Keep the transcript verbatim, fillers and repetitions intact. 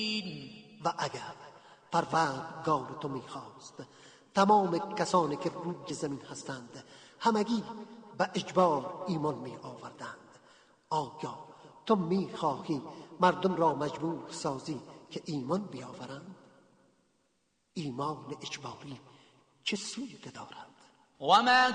و اگر پروردگار تو میخواست تمام کسانی که روی زمین هستند همگی به اجبار ایمان می آوردند، آیا تو میخواهی مردم را مجبور سازی که ایمان بیاورند؟ ایمان اجباری چه سودی دارد؟ وما